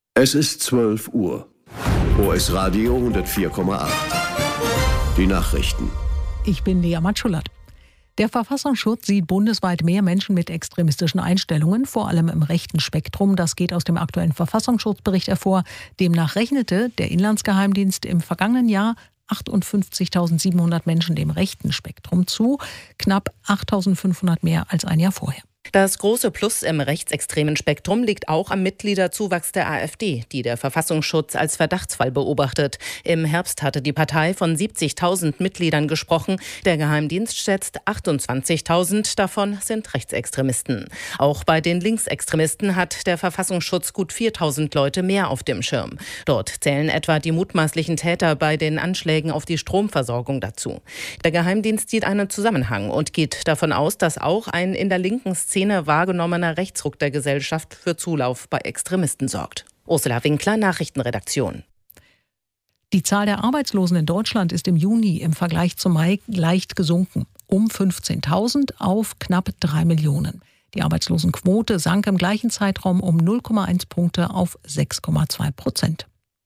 Es ist 12 Uhr. OS Radio 104,8. Die Nachrichten. Ich bin Lea Matschulat. Der Verfassungsschutz sieht bundesweit mehr Menschen mit extremistischen Einstellungen, vor allem im rechten Spektrum. Das geht aus dem aktuellen Verfassungsschutzbericht hervor. Demnach rechnete der Inlandsgeheimdienst im vergangenen Jahr 58.700 Menschen dem rechten Spektrum zu, knapp 8.500 mehr als ein Jahr vorher. Das große Plus im rechtsextremen Spektrum liegt auch am Mitgliederzuwachs der AfD, die der Verfassungsschutz als Verdachtsfall beobachtet. Im Herbst hatte die Partei von 70.000 Mitgliedern gesprochen. Der Geheimdienst schätzt 28.000, davon sind Rechtsextremisten. Auch bei den Linksextremisten hat der Verfassungsschutz gut 4.000 Leute mehr auf dem Schirm. Dort zählen etwa die mutmaßlichen Täter bei den Anschlägen auf die Stromversorgung dazu. Der Geheimdienst sieht einen Zusammenhang und geht davon aus, dass auch ein in der linken Szene wahrgenommener Rechtsruck der Gesellschaft für Zulauf bei Extremisten sorgt. Ursula Winkler, Nachrichtenredaktion. Die Zahl der Arbeitslosen in Deutschland ist im Juni im Vergleich zum Mai leicht gesunken. Um 15.000 auf knapp 3 Millionen. Die Arbeitslosenquote sank im gleichen Zeitraum um 0,1 Punkte auf 6,2%.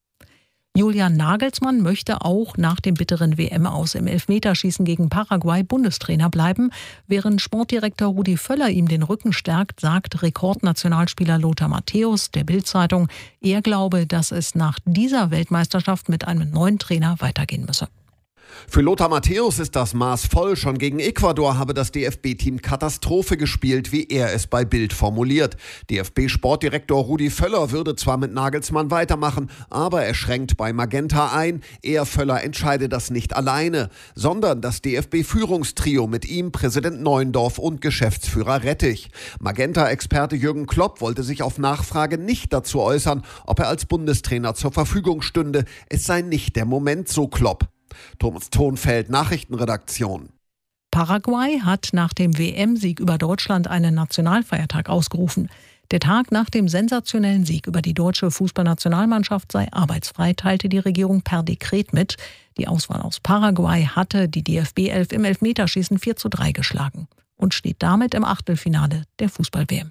Julian Nagelsmann möchte auch nach dem bitteren WM-Aus im Elfmeterschießen gegen Paraguay Bundestrainer bleiben. Während Sportdirektor Rudi Völler ihm den Rücken stärkt, sagt Rekordnationalspieler Lothar Matthäus der Bild-Zeitung, er glaube, dass es nach dieser Weltmeisterschaft mit einem neuen Trainer weitergehen müsse. Für Lothar Matthäus ist das Maß voll. Schon gegen Ecuador habe das DFB-Team Katastrophe gespielt, wie er es bei Bild formuliert. DFB-Sportdirektor Rudi Völler würde zwar mit Nagelsmann weitermachen, aber er schränkt bei Magenta ein. Er, Völler, entscheide das nicht alleine, sondern das DFB-Führungstrio mit ihm, Präsident Neuendorf und Geschäftsführer Rettich. Magenta-Experte Jürgen Klopp wollte sich auf Nachfrage nicht dazu äußern, ob er als Bundestrainer zur Verfügung stünde. Es sei nicht der Moment, so Klopp. Thomas Thonfeld, Nachrichtenredaktion. Paraguay hat nach dem WM-Sieg über Deutschland einen Nationalfeiertag ausgerufen. Der Tag nach dem sensationellen Sieg über die deutsche Fußballnationalmannschaft sei arbeitsfrei, teilte die Regierung per Dekret mit. Die Auswahl aus Paraguay hatte die DFB 11 im Elfmeterschießen 4:3 geschlagen und steht damit im Achtelfinale der Fußball-WM.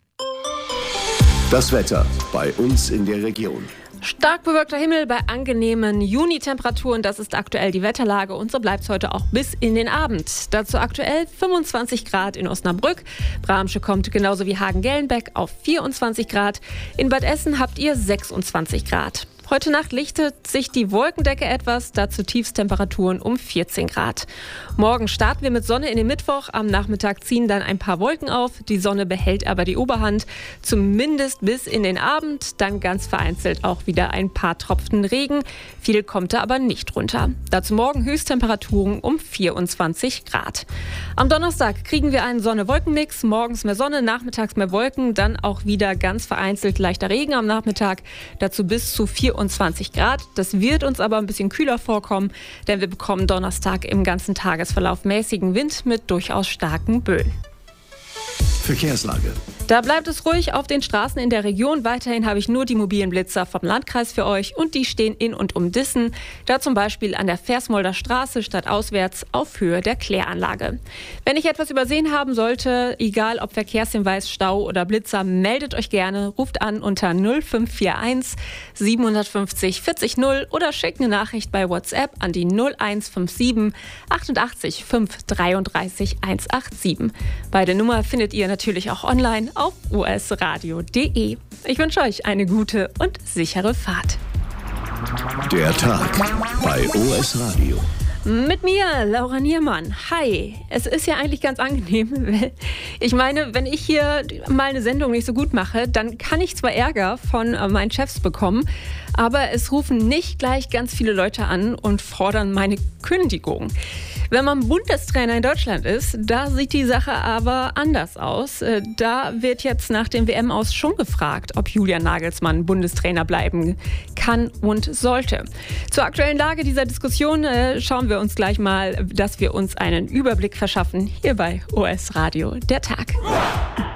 Das Wetter bei uns in der Region. Stark bewölkter Himmel bei angenehmen Juni-Temperaturen, das ist aktuell die Wetterlage und so bleibt es heute auch bis in den Abend. Dazu aktuell 25 Grad in Osnabrück, Bramsche kommt genauso wie Hagen-Gelnbeck auf 24 Grad, in Bad Essen habt ihr 26 Grad. Heute Nacht lichtet sich die Wolkendecke etwas, dazu Tiefstemperaturen um 14 Grad. Morgen starten wir mit Sonne in den Mittwoch, am Nachmittag ziehen dann ein paar Wolken auf, die Sonne behält aber die Oberhand, zumindest bis in den Abend, dann ganz vereinzelt auch wieder ein paar Tropfen Regen, viel kommt da aber nicht runter. Dazu morgen Höchsttemperaturen um 24 Grad. Am Donnerstag kriegen wir einen Sonne-Wolken-Mix, morgens mehr Sonne, nachmittags mehr Wolken, dann auch wieder ganz vereinzelt leichter Regen am Nachmittag, dazu bis zu 24 Grad. Das wird uns aber ein bisschen kühler vorkommen, denn wir bekommen Donnerstag im ganzen Tagesverlauf mäßigen Wind mit durchaus starken Böen. Verkehrslage. Da bleibt es ruhig auf den Straßen in der Region. Weiterhin habe ich nur die mobilen Blitzer vom Landkreis für euch und die stehen in und um Dissen. Da zum Beispiel an der Versmolder Straße stadtauswärts auf Höhe der Kläranlage. Wenn ich etwas übersehen haben sollte, egal ob Verkehrshinweis, Stau oder Blitzer, meldet euch gerne, ruft an unter 0541 750 40 0 oder schickt eine Nachricht bei WhatsApp an die 0157 88 5 33 187. Beide Nummer findet ihr natürlich auch online auf osradio.de. Ich wünsche euch eine gute und sichere Fahrt. Der Tag bei OS Radio. Mit mir, Laura Niermann. Hi. Es ist ja eigentlich ganz angenehm. Ich meine, wenn ich hier mal eine Sendung nicht so gut mache, dann kann ich zwar Ärger von meinen Chefs bekommen, aber es rufen nicht gleich ganz viele Leute an und fordern meine Kündigung. Wenn man Bundestrainer in Deutschland ist, da sieht die Sache aber anders aus. Da wird jetzt nach dem WM-Aus schon gefragt, ob Julian Nagelsmann Bundestrainer bleiben kann und sollte. Zur aktuellen Lage dieser Diskussion schauen wir uns gleich mal, dass wir uns einen Überblick verschaffen hier bei OS Radio, der Tag.